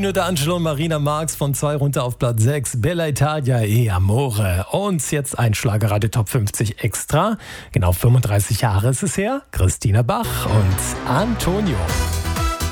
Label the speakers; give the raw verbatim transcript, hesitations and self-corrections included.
Speaker 1: Pino D'Angelo und Marina Marx von zwei runter auf Platz sechs. Bella Italia e Amore. Und jetzt ein Schlagerradio Top fünfzig extra. Genau fünfunddreißig Jahre ist es her. Christina Bach und Antonio.